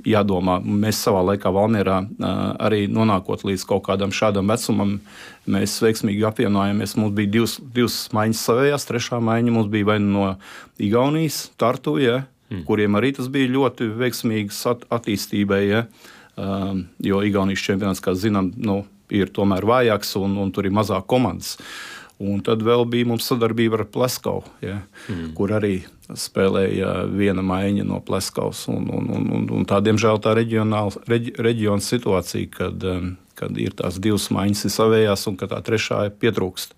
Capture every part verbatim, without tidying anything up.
jādomā. Mēs savā laikā Valmierā arī nonākot līdz kaut kādam šādam vecumam, mēs veiksmīgi apvienojāmies. Mums bija divas, divas maiņas savējās, trešā maiņa mums bija vai no Igaunijas, Tartu, ja, mm. kuriem arī tas bija ļoti veiksmīgs at- attīstībai, ja, jo Igaunijas čempionāts, kā zinām, nu, ir tomēr vājāks un, un tur ir mazāk komandas. Un tad vēl bija mums sadarbība ar Pleskavu, ja, mm. kur arī spēlēja viena maiņa no Pleskavas. Un, un, un, un tā, diemžēl, tā reģi, reģiona situācija, kad, kad ir tās divas maiņas ir savējās un ka tā trešā pietrūkst.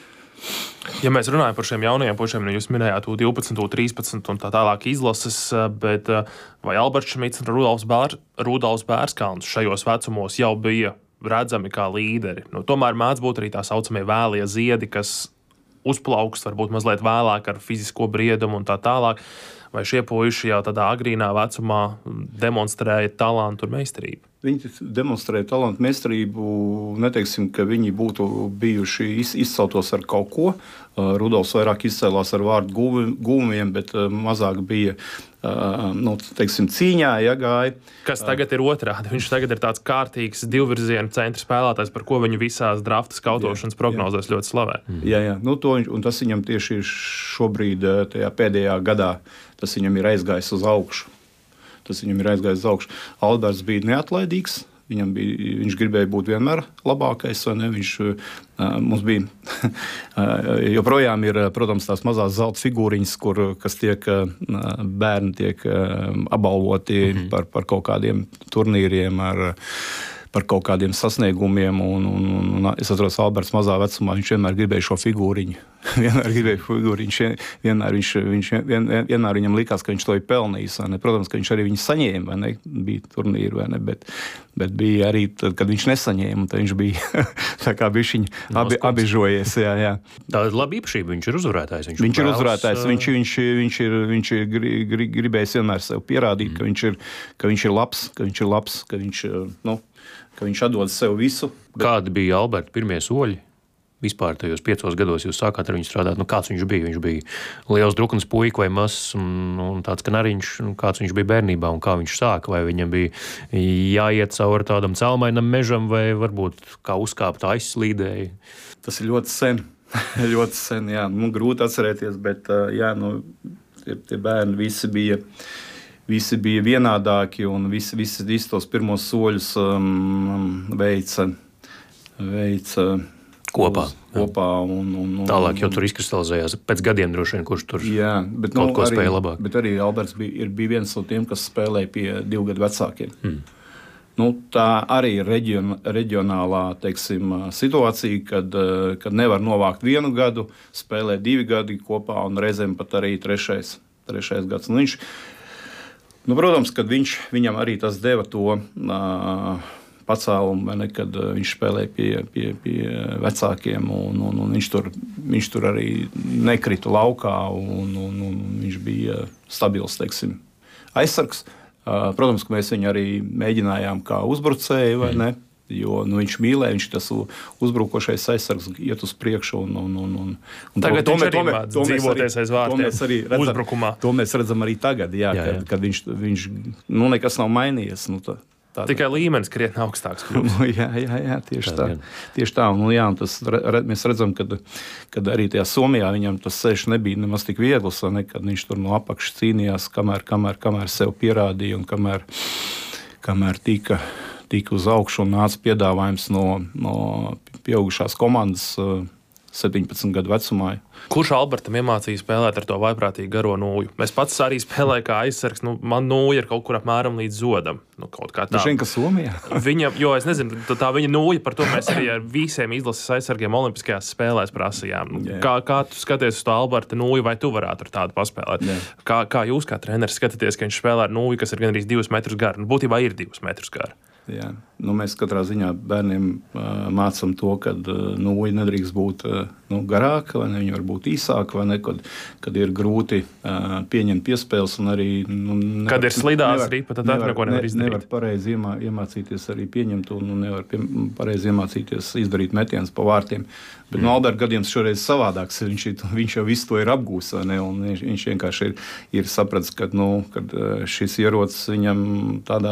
Ja mēs runājam par šiem jaunajiem pušiem, jūs minējāt U divpadsmit, U trīspadsmit un tā tālāk izlases, bet vai Alberts Šmits un Rudolfs, Bār, Rudolfs Bērskalns šajos vecumos jau bija redzami kā līderi? Nu, tomēr mēdz būt arī tā saucamie vēlie ziedi, kas uzplaukst varbūt mazliet vēlāk ar fizisko briedumu un tā tālāk. Vai šie puiši jau tādā agrīnā vecumā demonstrēja talantu un meistarību? Viņi demonstrēja talantu meistarību, neteiksim, ka viņi būtu bijuši izceltos ar kaut ko. Rudolfs vairāk izcēlās ar vārdu gūmiem, bet mazāk bija, nu, teiksim, cīņā, ja gāja. Kas tagad ir otrādi? Viņš tagad ir tāds kārtīgs divvirziena centra spēlētājs, par ko viņu visās drafta skautošanas prognozēs ļoti slavē. Jā, jā, nu to, un tas viņam tieši šobrīd, tajā pēdējā gadā, tas viņam ir aizgājis uz augšu. Tas viņam ir aizgājis uz augšu. Alberts bija neatlaidīgs. Viņam bija, viņš gribēja būt vienmēr labākais, vai ne? Viņš, mums bija, joprojām ir, protams, tās mazās zelta figūriņas, kur, kas tiek, bērni tiek apbalvoti mm-hmm. par, par kaut kādiem turnīriem, ar, par kaut kādiem sasniegumiem. Un, un, un es atceros, Alberts mazā vecumā, viņš vienmēr gribēja šo figūriņu. vienmēr gribēja figūriņu. Vienmēr, viņš, viņš, vien, vienmēr viņam likās, ka viņš to ir pelnījis. Protams, ka viņš arī viņu saņēma, vai ne? Bija turnīri, vai ne? Bet, bet bija arī, tad, kad viņš nesaņēma, tad viņš bija tā kā bišķiņ abi, abižojies. Jā, jā. Tā ir laba īpašība, viņš ir uzvarētājs. Viņš, viņš ir uzvarētājs, viņš, viņš, viņš ir, viņš ir gri, gri, gribējis vienmēr sev pierādīt, mm. ka, viņš ir, ka viņš ir labs, ka viņš ir labs, ka viņš, nu, ka viņš atdod sev visu. Bet... Kādi bija Alberta pirmie soļi? Vispār tajos piecos gados jūs sākāt ar viņu strādāt. Nu, kāds viņš bija? Viņš bija liels drukns puika vai mazs un, un tāds kanariņš. Nu, kāds viņš bija bērnībā un kā viņš sāka? Vai viņam bija jāiet cauri tādam celmainam mežam vai varbūt kā uzkāpt aizslīdēji? Tas ir ļoti sen. ļoti sen, jā. Nu, grūti atcerēties, bet jā, nu, tie, tie bērni visi bija... Visi bija vienādāki un visi, visi, visi tos pirmos soļus um, veica, veica kopā. Uz, kopā un, un, un, Tālāk jau tur izkristalizējās pēc gadiem droši vien, kurš tur jā, bet, kaut nu, ko arī, spēja labāk. Bet arī Alberts bija, ir, bija viens no tiem, kas spēlēja pie divu gadu vecākiem. Hmm. Nu, tā arī ir reģion, reģionālā, teiksim, situācija, kad, kad nevar novākt vienu gadu, spēlē divi gadi kopā un reizēm pat arī trešais, trešais gads. Nu, viņš, Nu, protams, kad viņš, viņam arī tas deva to uh, pacēlumu, ne, kad uh, viņš spēlēja pie, pie, pie vecākiem, un, un, un viņš, tur, viņš tur arī nekrita laukā, un, un, un viņš bija stabils, teiksim, aizsargs. Uh, protams, ka mēs viņu arī mēģinājām kā uzbrucēju, vai ne? Jo nu, viņš mīlēja, viņš tas uzbrukošais aizsargs iet uz priekšu. Un, un, un, un, un tagad to, viņš arī tomēr, māc dzīvoties aiz vārtiem uzbrukumā. To mēs redzam arī tagad, jā, jā, jā. Kad, kad viņš, viņš nu, nekas nav mainījies. Nu, tā, tā, Tikai līmenis krietni augstāks. jā, jā, jā, tieši tā. tā. Tieši tā. Nu, jā, tas, re, mēs redzam, kad, kad arī tajā Somijā viņam tas ceļš nebija nemaz tik viegls, ne, kad viņš tur no apakšas cīnījās, kamēr, kamēr, kamēr sev pierādīja un kamēr, kamēr tika... tika uz augšu un nāca piedāvājums no, no pieaugušās komandas septiņpadsmit gadu vecumā. Kurš Albertam iemācīja spēlēt ar to vaiprātīgu garo nūju? Mēs pats arī spēlēju kā aizsargs. Nu, man nūja ir kaut kur apmēram līdz zodam. Nu, kaut kā tā. Dažiem, ka Somijā? Viņa, jo es nezinu, tā viņa nūja, par to mēs arī ar visiem izlases aizsargiem olimpiskajās spēlēs prasījām. Nu, kā, kā tu skaties uz to Alberta nūju, vai tu varētu ar tādu paspēlēt? Kā, kā jūs kā treneris skatāties, ka viņš spēlē ar nūju, kas ir gandrīz divus metrus gara? Nu, būtībā ir divus metrus gara. Jā. Nu, mēs katrā ziņā bērniem uh, mācām to, ka uh, nūja nedrīkst būt uh, nu, garāka, vai ne, viņa var būt īsāka, vai ne, kad, kad ir grūti uh, pieņemt piespēles un arī... Nu, nevar, kad ir slidās ripa, tad nevar, neko nevar izdarīt. Nevar pareizi iemā, iemācīties arī pieņemt un nevar pie, pareizi iemācīties izdarīt metienus pa vārtiem. Bet mm. no Alberta gadījums šoreiz savādāks. Viņš, viņš jau visu to ir apgūs, vai ne, un viņš, viņš vienkārši ir, ir sapratis, ka nu, kad šis ierocis viņam tādā